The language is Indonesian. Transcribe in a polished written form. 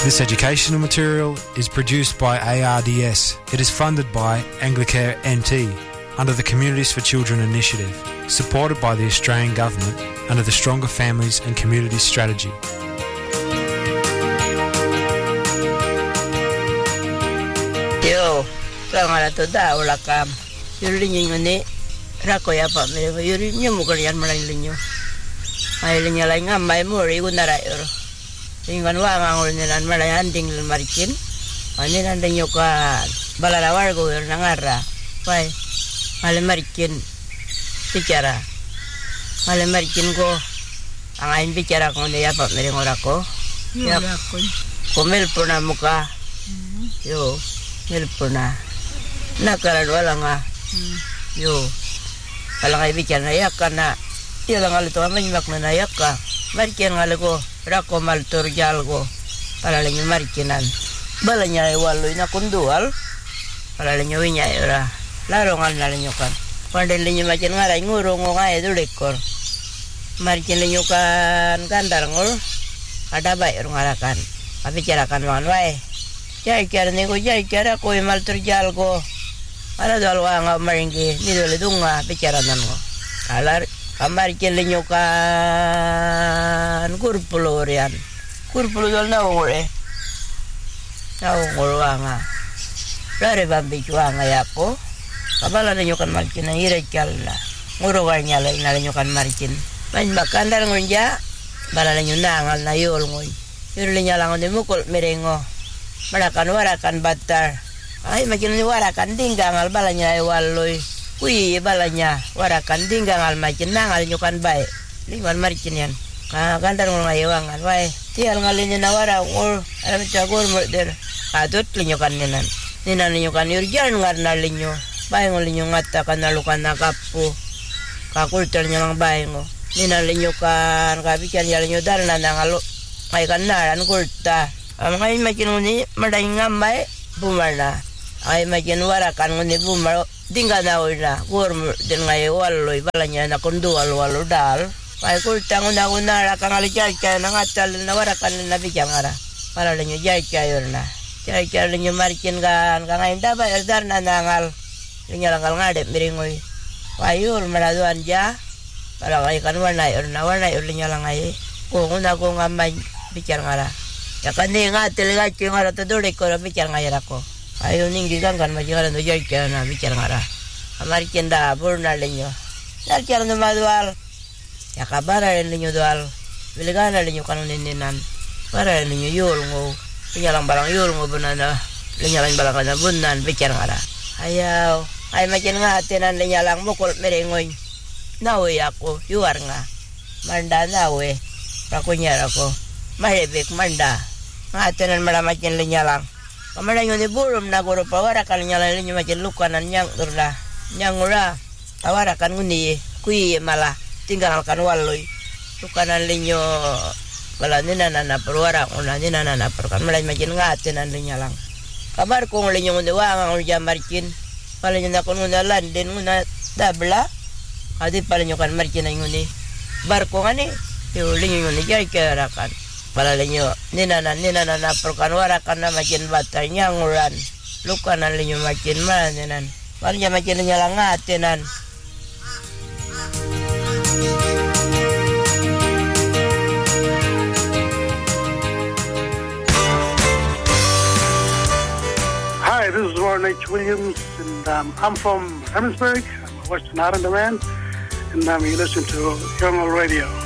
This educational material is produced by ARDS. It is funded by Anglicare NT under the Communities for Children initiative, supported by the Australian Government under the Stronger Families and Communities Strategy. Yo, kangala to da wala kam. Yuri ni rako ya pa me yuri nyu mo kan malay linyo. Ay linya lay ngam may mo ri kunara ero. Ingan wa ngangol nilan malay anding marikin. Ani nandang yo ka balarawar go yer nangara. Pai. Male marikin bicara. Male marikin go angain bicara ko ne ya pa me ngorako. Ya komel puna muka. Yo Melpona. Nakaran wala nga. Yo. Wala nga ibikan na yaka na. Iyo lang alito ang manyimak na nayaka. Marikin nga lago. Rako malturjal ko. Para lang yung marikinan. Bala niya iwaloy na kundual. Para lang yung winya ira. Laro nga na lang yung kan. Pandan lang yung makin nga rin. Nguro ngo nga dulikor. Marikin lang yung kan kandar ngol. Kadabay rung arakan. Kapicarakan mga anway. Jai-jai ni ko jai-jai ko mal terjal ko. Ala dal wa nga maringi ni dole dunga bicara nan ko. Alar kamar kelenyo kan kurpulorian. Kurpulo dal na ngore. Tao ngorwa nga. Rare bambi chwa nga yako. Kabala ninyo kan markin ang irekal na. Ngorwa nya la inalinyo kan markin. Man makandar ngonja bala ninyo nangal na yol ngoy. Yurlinya lang ni mukol merengo. Warakan batar. Ay makin ni warakan dinggangal balanya iwaloy. Kui balanya warakan dinggangal makin nangal nyukan baik. Lingwan marikin yan. Kandar ngol ngayawangan. Wai tial ngalinya nawara ngol alam cagor merder. Adut linyukan ninan. Ninan linyukan yurjan ngarna linyo. Baik ngol linyo ngata kanalukan nakapu. Kakulter nyamang baik ngol. Ninan linyukan kabikan yalinyo darna nangal. Kay kanaran kulta. Ay makin ni maday ngambay bumarna. Ay makin warakan ni bumar dinga na ora gorm din ngay waloy balanya na kundual walo dal. Ay kultang una ra kang alijay kay na ngatal na warakan na bigyan ara. Para lanyo jay kayo na. Jay kayo lanyo marikin kan kang inda ba dar na nangal. Linya langal ngade miringoy. Ayul maladuan ja. Para kay kanwan na linya langay. Kung una ko ngamay bigyan ara. Ya kandi nga talaga kinga to dole ko bicara ngayara ko. Ayo ningi kan majara no jay kana bicara ngara. Amari kenda burna lenyo. Dal kiara no madual. Ya kabara lenyo dual. Biligana lenyo kanon ninan. Para lenyo yul ngo. Pinyalang barang yul ngo bunana. Lenyalan barang kana bunan bicara ngara. Ayaw. Ay makin nga tenan lenyalang mukol merengoy. Nawe ako yuar nga. Manda nawe. Pakunyara ko. Mahebek manda. Ngatanan malamakin linyalang. Kamala yung niburum na guro pawara kan linyalang linyo makin lukanan nyang urla. Nyang ura. Tawara kan nguni kui malah tinggal kan waloy. Lukanan linyo bala ninana perwara una ninana perkan malay makin ngatanan linyalang. Kabar kong linyo nguni wangang urja markin. Pala nyo na kung nguna landin nguna dabla. Adi pala nyo kan markin na nguni. Barko nga ni. Yung linyo nguni jay karakan. Pala linyo, ninana na perkan warakan na makin batar nyanguran. Lukanan linyo makin maninan. Pala niya makin nyalang ngatinan. Hi, this is Warren H. Williams, and I'm from Emmitsburg. I'm a Western Islander man, and you're listening to Young Radio.